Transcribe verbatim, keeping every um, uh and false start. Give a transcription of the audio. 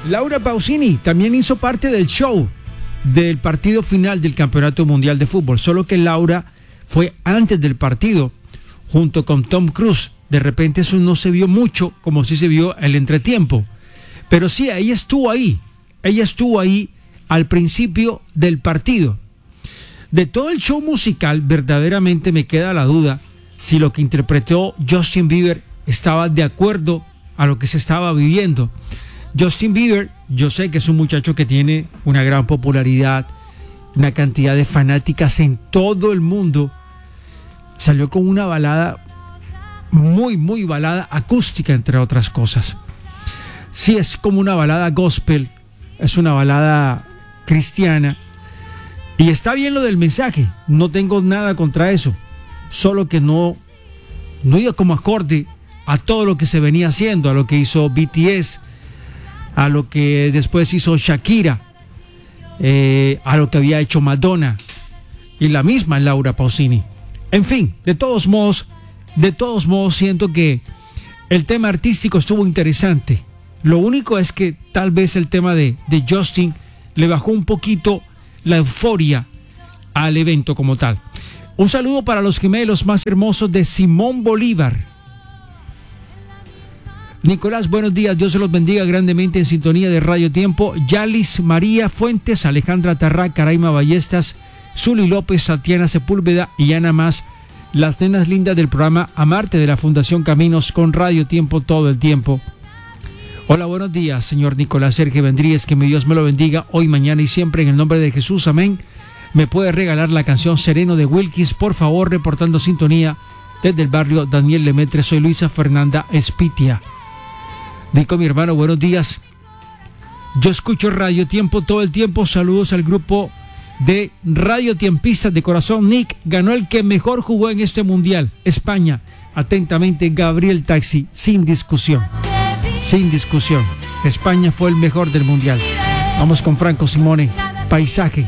Laura Pausini también hizo parte del show del partido final del Campeonato Mundial de Fútbol, solo que Laura fue antes del partido junto con Tom Cruise. De repente eso no se vio mucho como si se vio el entretiempo, pero sí, ella estuvo ahí, ella estuvo ahí al principio del partido. De todo el show musical, verdaderamente me queda la duda si lo que interpretó Justin Bieber estaba de acuerdo a lo que se estaba viviendo. Justin Bieber, yo sé que es un muchacho que tiene una gran popularidad, una cantidad de fanáticas en todo el mundo. Salió con una balada muy, muy balada acústica, entre otras cosas. Sí, es como una balada gospel, es una balada cristiana. Y está bien lo del mensaje, no tengo nada contra eso, solo que no, no iba como acorde a todo lo que se venía haciendo, a lo que hizo B T S, a lo que después hizo Shakira, eh, a lo que había hecho Madonna y la misma Laura Pausini. En fin, de todos modos, de todos modos siento que el tema artístico estuvo interesante. Lo único es que tal vez el tema de, de Justin le bajó un poquito la euforia al evento como tal. Un saludo para los gemelos más hermosos de Simón Bolívar. Nicolás, buenos días, Dios se los bendiga grandemente en sintonía de Radio Tiempo. Yalis María Fuentes, Alejandra Tarrá, Caraima Ballestas, Zuli López, Tatiana Sepúlveda y Ana Más, las nenas lindas del programa Amarte de la Fundación Caminos con Radio Tiempo todo el tiempo. Hola, buenos días, señor Nicolás Sergio Vendríez, que mi Dios me lo bendiga hoy, mañana y siempre en el nombre de Jesús, amén. ¿Me puede regalar la canción Sereno de Wilkins, por favor? Reportando sintonía desde el barrio Daniel Lemetre, soy Luisa Fernanda Espitia. Nico, mi hermano, buenos días. Yo escucho Radio Tiempo todo el tiempo. Saludos al grupo de Radio Tiempistas de corazón. Nick, ganó el que mejor jugó en este mundial, España. Atentamente, Gabriel Taxi, sin discusión. Sin discusión. España fue el mejor del mundial. Vamos con Franco Simone, Paisaje.